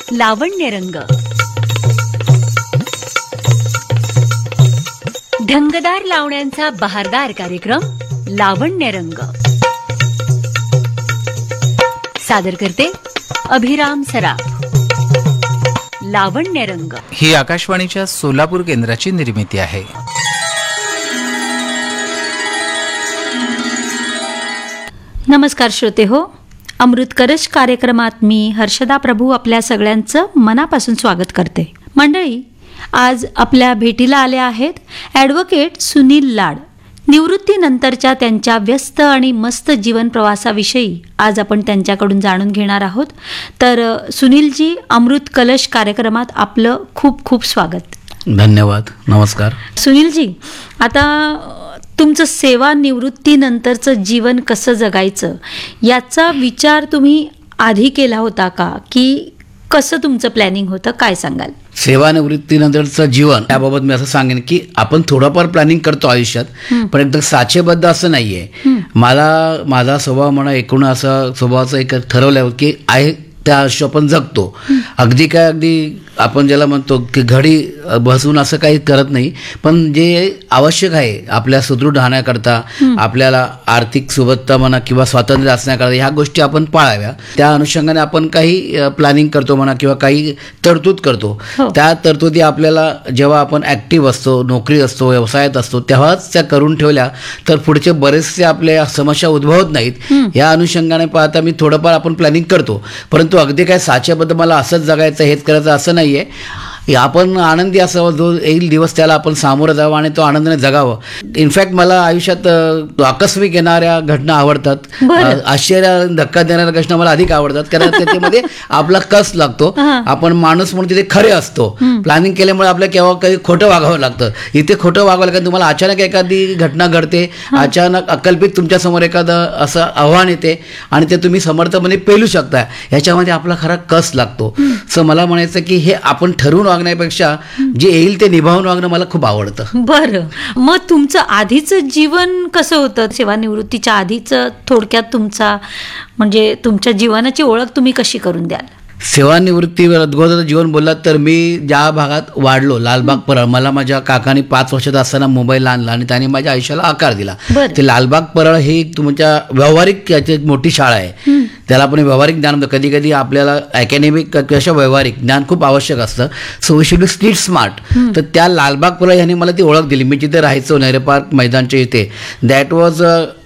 लावण्यरंग. ढंगदार लावण्यांचा बहारदार कार्यक्रम लावण्यरंग. सादर करते अभिराम सराफ. लावण्यरंग ही आकाशवाणीच्या सोलापूर केंद्राची निर्मिती आहे. नमस्कार श्रोते हो, अमृत कलश कार्यक्रमात मी हर्षदा प्रभू आपल्या सगळ्यांचं मनापासून स्वागत करते. मंडळी, आज आपल्या भेटीला आले आहेत ॲडव्होकेट सुनील लाड. निवृत्तीनंतरच्या त्यांच्या व्यस्त आणि मस्त जीवन प्रवासाविषयी आज आपण त्यांच्याकडून जाणून घेणार आहोत. तर सुनीलजी, अमृत कलश कार्यक्रमात आपलं खूप खूप स्वागत. धन्यवाद. नमस्कार. सुनीलजी, आता तुमचं सेवानिवृत्तीनंतरचं जीवन कसं जगायचं याचा विचार तुम्ही आधी केला होता का, की कसं तुमचं प्लॅनिंग होतं, काय सांगाल? सेवानिवृत्तीनंतरचं जीवन याबाबत मी असं सांगेन की आपण थोडंफार प्लॅनिंग करतो आयुष्यात, पण एकदम साचेबद्ध असं नाहीये. माझा स्वभाव म्हणा, एकूण असं स्वभावाचं एक ठरवलं की आहे त्या आयुष्य आपण जगतो. अगदी आपण ज्याला म्हणतो की घडी बसून असं काही करत नाही, पण जे आवश्यक आहे आपल्या सुदृढ राहण्याकरता, आपल्याला आर्थिक सुबत्ता म्हणा किंवा स्वातंत्र्य असण्याकरता ह्या गोष्टी आपण पाळाव्या. त्या अनुषंगाने आपण काही प्लॅनिंग करतो म्हणा किंवा काही तरतूद करतो. त्या तरतुदी आपल्याला जेव्हा आपण ॲक्टिव्ह असतो, नोकरी असतो, व्यवसायात असतो, तेव्हाच त्या करून ठेवल्या तर पुढचे बरेचसे आपल्या समस्या उद्भवत नाहीत. या अनुषंगाने पाहता मी थोडंफार आपण प्लॅनिंग करतो, परंतु अगदी काय साच्याबद्दल मला असंच जगायचं, हेच करायचं असं नाही आहे. आपण आनंदी असावं, जो येईल दिवस त्याला आपण सामोरं जावं आणि तो आनंदाने जगावं. इनफॅक्ट मला आयुष्यात आकस्मिक येणाऱ्या घटना आवडतात, आश्चर्य धक्का देणाऱ्या घटना मला अधिक आवडतात, कारण त्याच्यामध्ये आपला कस लागतो. आपण माणूस म्हणून तिथे खरे असतो. प्लॅनिंग केल्यामुळे आपल्याला केव्हा काही खोटं वागावं लागतं. इथे खोटं वागावं लागतं, तुम्हाला अचानक एखादी घटना घडते, अचानक अकल्पित तुमच्यासमोर एखादं असं आव्हान येते आणि ते तुम्ही समर्थपणे पेलू शकता. ह्याच्यामध्ये आपला खरा कस लागतो. सो मला म्हणायचं की हे आपण ठरवून वागण्यापेक्षा जे येईल ते निभावून वागणं मला खूप आवडतं. बरं, मग तुमचं आधीचं जीवन कसं होतं? सेवानिवृत्तीच्या आधीचं थोडक्यात म्हणजे तुमच्या जीवनाची ओळख तुम्ही कशी करून द्याल? सेवानिवृत्तीवर अगोदर जीवन बोललात तर मी ज्या भागात वाढलो, लालबाग परळ, मला माझ्या काकांनी 5 वर्षाचा असताना मुंबईला आणला आणि त्याने माझ्या आयुष्याला आकार दिला. ते लालबाग परळ ही तुमच्या व्यावहारिक याची एक मोठी शाळा आहे. त्याला आपण व्यावहारिक ज्ञान म्हणतो. कधी कधी आपल्याला अकॅडमिक किंवा व्यावहारिक ज्ञान खूप आवश्यक असतं. So we should be street smart. तर त्या लालबाग परळ ह्याने मला ती ओळख दिली. मी जिथे राहायचो नेहरू पार्क मैदानच्या इथे, दॅट वॉज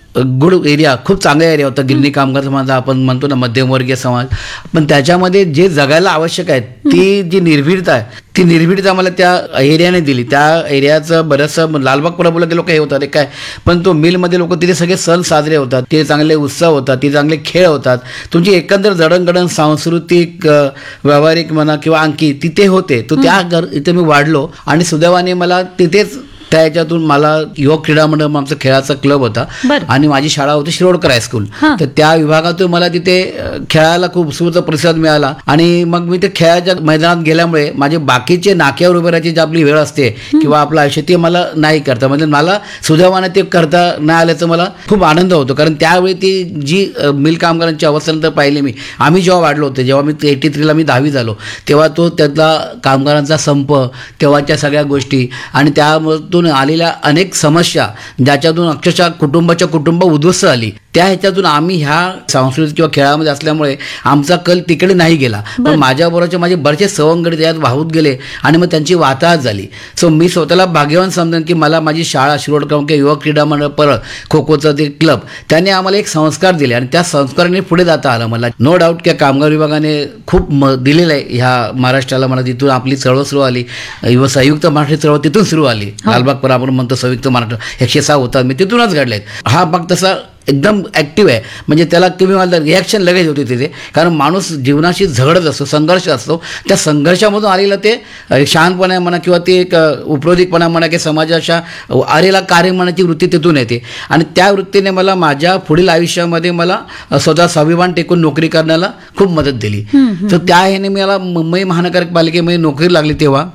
गुड एरिया, खूप चांगला एरिया होता. गिरणी कामगार समाज आपण म्हणतो ना, मध्यमवर्गीय समाज, पण त्याच्यामध्ये जे जगायला आवश्यक आहे ती जी निर्भीडता आहे, ती निर्भीडता मला त्या एरियाने दिली. त्या एरियाचं बरंचसं लालबाग परळ बोलत लोक हे होतात काय, पण तो मिलमध्ये लोक तिथे सगळे सण साजरे होतात, ते चांगले उत्सव होतात, ते चांगले खेळ होतात. तुमची एकंदर जडणघडण सांस्कृतिक व्यावहारिक म्हणा किंवा अंकी तिथे होते. तो इथे मी वाढलो आणि सुदैवाने मला तिथेच त्या ह्याच्यातून मला युवक क्रीडा मंडळ आमचा खेळाचा क्लब होता आणि माझी शाळा होती शिरोडकर हायस्कूल. तर त्या विभागातून मला तिथे खेळायला खूप उत्स्फूर्त प्रतिसाद मिळाला आणि मग मी ते खेळाच्या मैदानात गेल्यामुळे माझे बाकीचे नाक्यावर उभे राहायची जी आपली वेळ असते किंवा आपलं आयुष्य, ते मला नाही करता, म्हणजे मला सुदैवाने ते करता नाही आल्याचं मला खूप आनंद होतो. कारण त्यावेळी ती जी मिल कामगारांची अवस्था नंतर पाहिली मी, आम्ही जेव्हा वाढलो होते, जेव्हा मी 83ला मी 10वी झालो, तेव्हा तो त्यातला कामगारांचा संप, तेव्हाच्या सगळ्या गोष्टी आणि त्यामधून आलेल्या अनेक समस्या, ज्याच्यातून अक्षरशः कुटुंबाच्या कुटुंब उद्ध्वस्त झाली, त्या ह्याच्यातून आम्ही ह्या सांस्कृतिक किंवा खेळामध्ये असल्यामुळे आमचा कल तिकडे नाही गेला. पण माझ्याबरोबरचे माझे बरेचसे सवंगडी त्यात वाहून गेले आणि मग त्यांची वाताहत झाली. सो मी स्वतःला भाग्यवान समजेन की मला माझी शाळा शिरोडकर युवक क्रीडा मंडळ परळ, खो खोचं ते क्लब, त्याने आम्हाला एक संस्कार दिले आणि त्या संस्काराने पुढे जाता आलं मला. नो डाऊट की कामगार विभागाने खूप दिलेलं आहे ह्या महाराष्ट्राला. मला तिथून आपली चळवळ सुरू आली, संयुक्त मराठी चळवळ तिथून सुरू आली. लालबाग परळ आपण म्हणतो संयुक्त मराठी 106 होतात, मी तिथूनच घडलेत. हा भाग तसा एकदम ॲक्टिव्ह आहे, म्हणजे त्याला तुम्ही मला रिॲक्शन लगेच होती तिथे, कारण माणूस जीवनाशी झगडत असतो, संघर्ष असतो. त्या संघर्षामधून आलेलं ते शहाणपणा म्हणा किंवा ते एक उपरोधिकपणा म्हणा की समाजाच्या आलेला कार्य म्हणण्याची वृत्ती तिथून येते आणि त्या वृत्तीने मला माझ्या पुढील आयुष्यामध्ये मला स्वतः स्वाभिमान टेकून नोकरी करण्याला खूप मदत दिली. तर त्या ह्याने मला मुंबई महानगरपालिकेमध्ये नोकरी लागली तेव्हा